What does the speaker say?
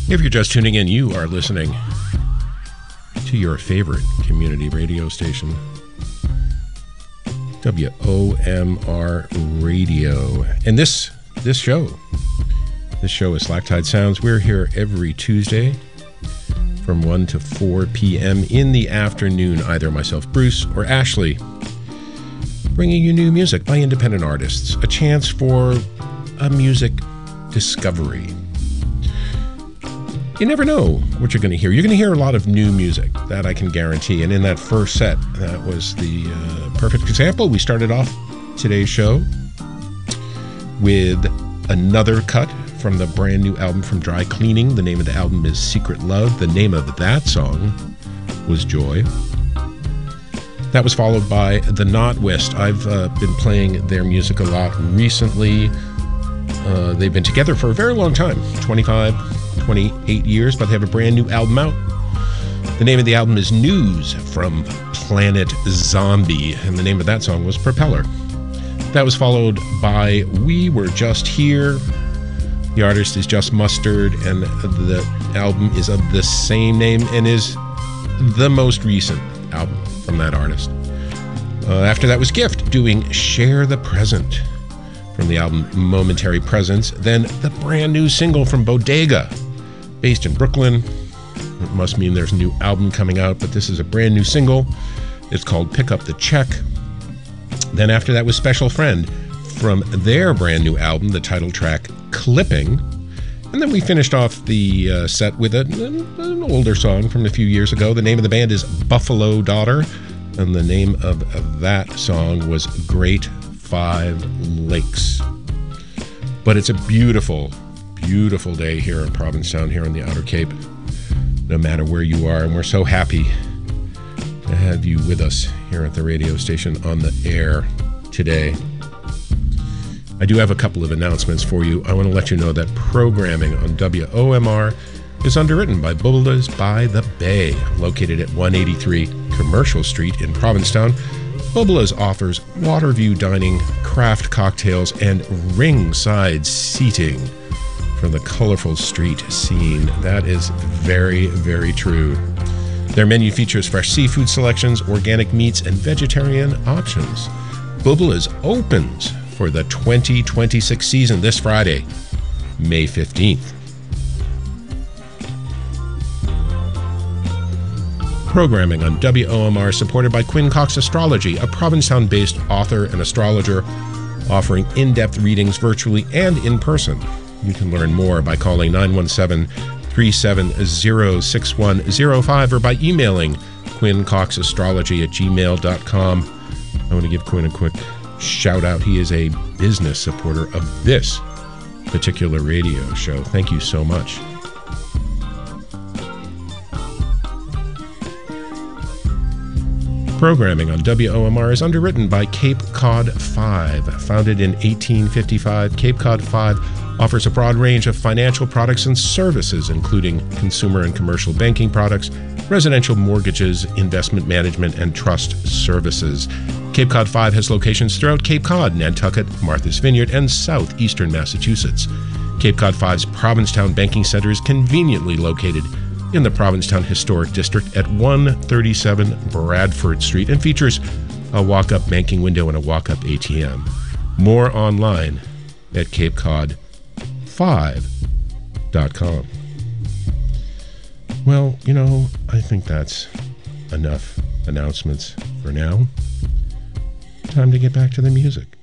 If you're just tuning in, you are listening to your favorite community radio station, WOMR Radio. And this show is Slack Tide Sounds. We're here every Tuesday from 1 to 4 p.m. in the afternoon, either myself, Bruce, or Ashley, bringing you new music by independent artists, a chance for a music discovery. You never know what you're going to hear. You're going to hear a lot of new music, that I can guarantee. And in that first set, that was the perfect example. We started off today's show with another cut from the brand new album from Dry Cleaning. The name of the album is Secret Love. The name of that song was Joy. That was followed by The Notwist. I've been playing their music a lot recently. They've been together for a very long time, 28 years, but they have a brand new album out. The name of the album is News from Planet Zombie, and the name of that song was Propeller. That was followed by We Were Just Here. The artist is Just Mustard, and the album is of the same name and is the most recent album from that artist. After that was Gift doing Share the Present from the album Momentary Presence. Then the brand new single from Bodega, based in Brooklyn. It must mean there's a new album coming out, but this is a brand new single. It's called Pick Up the Check. Then after that was Special Friend from their brand new album, the title track Clipping. And then we finished off the set with an older song from a few years ago. The name of the band is Buffalo Daughter, and the name of that song was Great Five Lakes. But it's a beautiful, beautiful day here in Provincetown, here on the Outer Cape, no matter where you are. And we're so happy to have you with us here at the radio station on the air today. I do have a couple of announcements for you. I want to let you know that programming on WOMR is underwritten by Bubba's by the Bay, located at 183 Commercial Street in Provincetown. Bubba's offers water view dining, craft cocktails, and ringside seating for the colorful street scene. That is very, very true. Their menu features fresh seafood selections, organic meats, and vegetarian options. Bubba's opens for the 2026 season this Friday, May 15th. Programming on WOMR is supported by Quinn Cox Astrology, a Provincetown-based author and astrologer offering in-depth readings virtually and in person. You can learn more by calling 917-370-6105 or by emailing quinncoxastrology@gmail.com. I want to give Quinn a quick shout out. He is a business supporter of this particular radio show. Thank you so much. Programming on WOMR is underwritten by Cape Cod 5. Founded in 1855, Cape Cod 5 offers a broad range of financial products and services, including consumer and commercial banking products, residential mortgages, investment management, and trust services. Cape Cod 5 has locations throughout Cape Cod, Nantucket, Martha's Vineyard, and southeastern Massachusetts. Cape Cod 5's Provincetown Banking Center is conveniently located in the Provincetown Historic District at 137 Bradford Street and features a walk-up banking window and a walk-up ATM. More online at capecod5.com. Well, you know, I think that's enough announcements for now. Time to get back to the music.